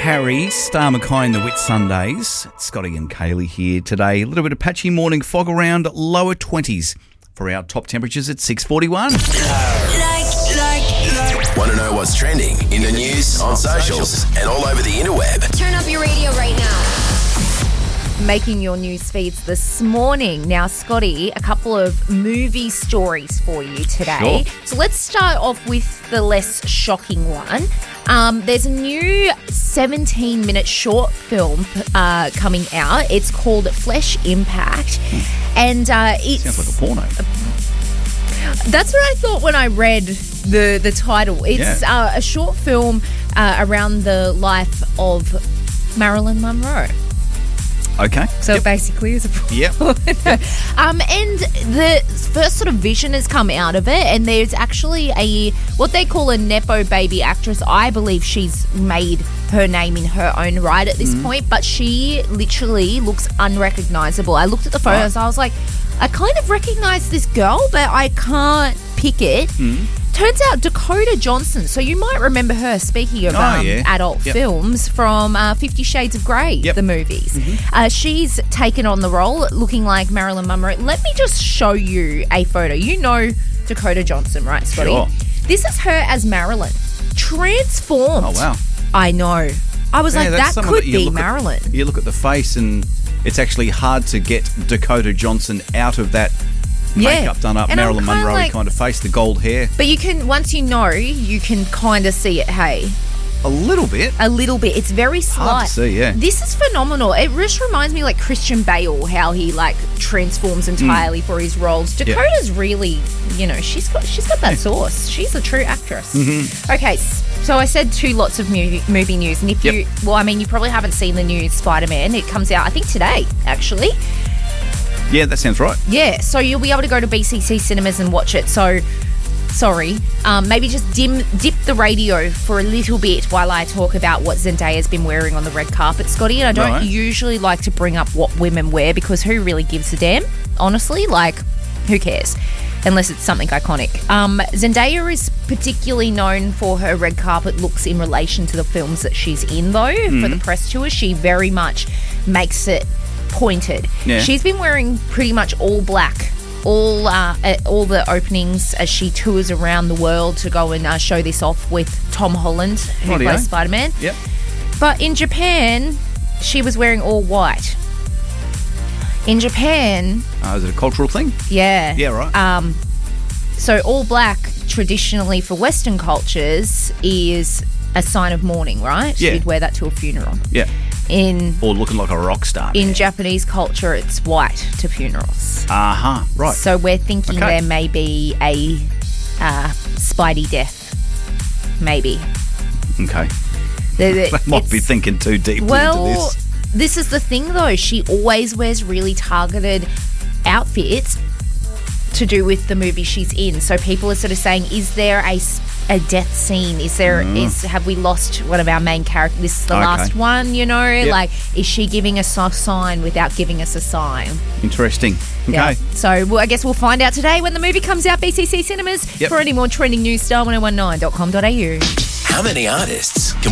Harry, Star Mackay and the Whit Sundays. Scotty and Kaylee here today. A little bit of patchy morning fog around, lower 20s for our top temperatures at 6:41. Want to know what's trending in the news, on socials, and all over the interweb? Turn up your radio right now. Making your news feeds this morning. Now, Scotty, a couple of movie stories for you today. Sure. So let's start off with the less shocking one. There's a new 17-minute short film coming out. It's called Flesh Impact. And it Sounds like a porno. That's what I thought when I read the title. It's a short film around the life of Marilyn Monroe. Okay. So it basically is a porno. Yep. And the first sort of vision has come out of it, and there's actually what they call a Nepo baby actress. I believe she's made her name in her own right at this point, but she literally looks unrecognisable. I looked at the photos, I was like, I kind of recognise this girl, but I can't pick it. Turns out Dakota Johnson, so you might remember her, speaking of adult films, from 50 Shades of Grey, the movies. She's taken on the role looking like Marilyn Monroe. Let me just show you a photo. You know Dakota Johnson, right, Scotty? Sure. This is her as Marilyn, transformed. Oh, wow. I know. I was like, that could be Marilyn. You look at the face and it's actually hard to get Dakota Johnson out of that makeup done up, and Marilyn Monroe kind of face, the gold hair. But you can, once you know, you can kind of see it, hey. A little bit. A little bit. It's very slight. Hard to see, yeah. This is phenomenal. It just reminds me like Christian Bale, how he like transforms entirely for his roles. Dakota's really, you know, she's got that sauce. She's a true actress. Okay, so I said lots of movie news, and if you, well, I mean, you probably haven't seen the new Spider-Man. It comes out, I think, today, actually. Yeah, that sounds right. Yeah, so you'll be able to go to BCC Cinemas and watch it. So, sorry, maybe just dip the radio for a little bit while I talk about what Zendaya's been wearing on the red carpet, Scotty. And I don't usually like to bring up what women wear because who really gives a damn? Honestly, like, who cares? Unless it's something iconic. Zendaya is particularly known for her red carpet looks in relation to the films that she's in, though. For the press tour, she very much makes it pointed. Yeah. She's been wearing pretty much all black at all the openings as she tours around the world to go and show this off with Tom Holland, who plays Spider-Man. Yep. But in Japan, she was wearing all white. In Japan... is it a cultural thing? Yeah. Yeah, right. So all black, traditionally for Western cultures, is a sign of mourning, right? Yeah. You'd wear that to a funeral. Yeah. Or looking like a rock star. In Japanese culture, it's white to funerals. Right. So we're thinking there may be a Spidey death. Maybe. Okay. They might be thinking too deeply into this. This is the thing, though. She always wears really targeted outfits to do with the movie she's in. So people are sort of saying, is there a death scene? Have we lost one of our main characters? This is the last one, you know? Yep. Like, is she giving us a sign without giving us a sign? Interesting. Okay. Yeah. So I guess we'll find out today when the movie comes out, BCC Cinemas. For any more trending news, star1019.com.au. How many artists can